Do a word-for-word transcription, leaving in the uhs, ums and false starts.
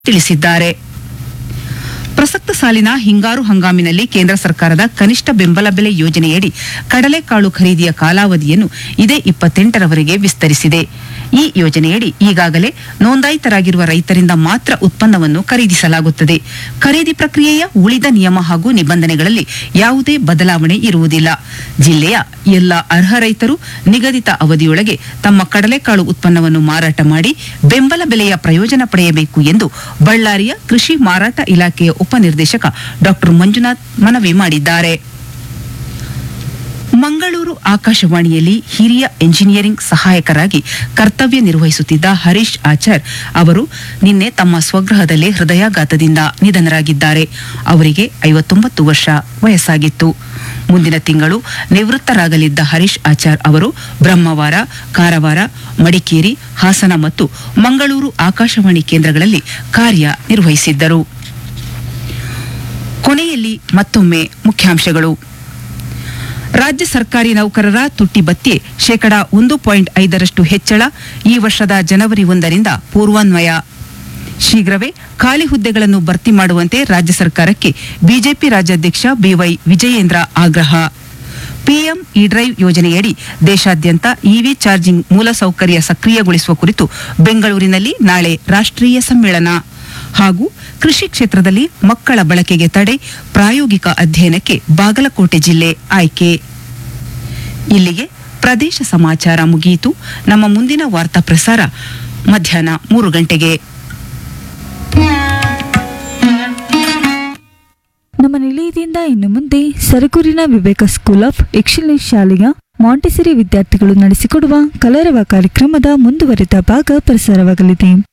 ತಿಳಿಸಿದ್ದಾರೆ. ಪ್ರಸಕ್ತ ಸಾಲಿನ ಹಿಂಗಾರು ಹಂಗಾಮಿನಲ್ಲಿ ಕೇಂದ್ರ ಸರ್ಕಾರದ ಕನಿಷ್ಠ ಬೆಂಬಲ ಬೆಲೆ ಯೋಜನೆಯಡಿ ಕಡಲೆಕಾಳು ಖರೀದಿಯ ಕಾಲಾವಧಿಯನ್ನು ಇದೇ ಇಪ್ಪತ್ತೆಂಟರವರೆಗೆ ವಿಸ್ತರಿಸಿದೆ. ಈ ಯೋಜನೆಯಡಿ ಈಗಾಗಲೇ ನೋಂದಾಯಿತರಾಗಿರುವ ರೈತರಿಂದ ಮಾತ್ರ ಉತ್ಪನ್ನವನ್ನು ಖರೀದಿಸಲಾಗುತ್ತದೆ. ಖರೀದಿ ಪ್ರಕ್ರಿಯೆಯ ಉಳಿದ ನಿಯಮ ಹಾಗೂ ನಿಬಂಧನೆಗಳಲ್ಲಿ ಯಾವುದೇ ಬದಲಾವಣೆ ಇರುವುದಿಲ್ಲ. ಜಿಲ್ಲೆಯ ಎಲ್ಲ ಅರ್ಹ ರೈತರು ನಿಗದಿತ ಅವಧಿಯೊಳಗೆ ತಮ್ಮ ಕಡಲೆಕಾಳು ಉತ್ಪನ್ನವನ್ನು ಮಾರಾಟ ಮಾಡಿ ಬೆಂಬಲ ಬೆಲೆಯ ಪ್ರಯೋಜನ ಪಡೆಯಬೇಕು ಎಂದು ಬಳ್ಳಾರಿಯ ಕೃಷಿ ಮಾರಾಟ ಇಲಾಖೆಯ ಉಪನಿರ್ದೇಶಕ ಡಾ ಮಂಜುನಾಥ್ ಮನವಿ ಮಾಡಿದ್ದಾರೆ. ಮಂಗಳೂರು ಆಕಾಶವಾಣಿಯಲ್ಲಿ ಹಿರಿಯ ಎಂಜಿನಿಯರಿಂಗ್ ಸಹಾಯಕರಾಗಿ ಕರ್ತವ್ಯ ನಿರ್ವಹಿಸುತ್ತಿದ್ದ ಹರೀಶ್ ಆಚಾರ್ ಅವರು ನಿನ್ನೆ ತಮ್ಮ ಸ್ವಗೃಹದಲ್ಲೇ ಹೃದಯಾಘಾತದಿಂದ ನಿಧನರಾಗಿದ್ದಾರೆ. ಅವರಿಗೆ ಐವತ್ತೊಂಬತ್ತು ವರ್ಷ ವಯಸ್ಸಾಗಿತ್ತು. ಮುಂದಿನ ತಿಂಗಳು ನಿವೃತ್ತರಾಗಲಿದ್ದ ಹರೀಶ್ ಆಚಾರ್ ಅವರು ಬ್ರಹ್ಮವಾರ, ಕಾರವಾರ, ಮಡಿಕೇರಿ, ಹಾಸನ ಮತ್ತು ಮಂಗಳೂರು ಆಕಾಶವಾಣಿ ಕೇಂದ್ರಗಳಲ್ಲಿ ಕಾರ್ಯ ನಿರ್ವಹಿಸಿದ್ದರು. ಕೊನೆಯಲ್ಲಿ ಮತ್ತೊಮ್ಮೆ ಮುಖ್ಯಾಂಶಗಳು. ರಾಜ್ಯ ಸರ್ಕಾರಿ ನೌಕರರ ತುಟ್ಟಿ ಭತ್ಯೆ ಶೇಕಡಾ ಒಂದು ಪಾಯಿಂಟ್ ಐದರಷ್ಟು ಹೆಚ್ಚಳ, ಈ ವರ್ಷದ ಜನವರಿ ಒಂದರಿಂದ ಪೂರ್ವಾನ್ವಯ. ಶೀಘ್ರವೇ ಖಾಲಿ ಹುದ್ದೆಗಳನ್ನು ಭರ್ತಿ ಮಾಡುವಂತೆ ರಾಜ್ಯ ಸರ್ಕಾರಕ್ಕೆ ಬಿಜೆಪಿ ರಾಜ್ಯಾಧ್ಯಕ್ಷ ಬಿವೈ ವಿಜಯೇಂದ್ರ ಆಗ್ರಹ. ಪಿಎಂ ಇ ಡ್ರೈವ್ ಯೋಜನೆಯಡಿ ದೇಶಾದ್ಯಂತ ಇವಿ ಚಾರ್ಜಿಂಗ್ ಮೂಲಸೌಕರ್ಯ ಸಕ್ರಿಯಗೊಳಿಸುವ ಕುರಿತು ಬೆಂಗಳೂರಿನಲ್ಲಿ ನಾಳೆ ರಾಷ್ಟ್ರೀಯ ಸಮ್ಮೇಳನ. ಹಾಗೂ ಕೃಷಿ ಕ್ಷೇತ್ರದಲ್ಲಿ ಮಕ್ಕಳ ಬಳಕೆಗೆ ತಡೆ, ಪ್ರಾಯೋಗಿಕ ಅಧ್ಯಯನಕ್ಕೆ ಬಾಗಲಕೋಟೆ ಜಿಲ್ಲೆ ಆಯ್ಕೆ. ಇಲ್ಲಿಗೆ ಪ್ರದೇಶ ಸಮಾಚಾರ ಮುಗಿಯಿತು. ನಮ್ಮ ಮುಂದಿನ ವಾರ್ತಾ ಪ್ರಸಾರ ಮಧ್ಯಾಹ್ನ ಮೂರು ಗಂಟೆಗೆ. ನಮ್ಮ ನಿಲಯದಿಂದ ಇನ್ನು ಮುಂದೆ ಸರಗೂರಿನ ವಿವೇಕ ಸ್ಕೂಲ್ ಆಫ್ ಎಕ್ಸಲೆನ್ಸ್ ಶಾಲೆಯ ಮಾಂಟೆಸರಿ ವಿದ್ಯಾರ್ಥಿಗಳು ನಡೆಸಿಕೊಡುವ ಕಲರವ ಕಾರ್ಯಕ್ರಮದ ಮುಂದುವರಿದ ಭಾಗ ಪ್ರಸಾರವಾಗಲಿದೆ.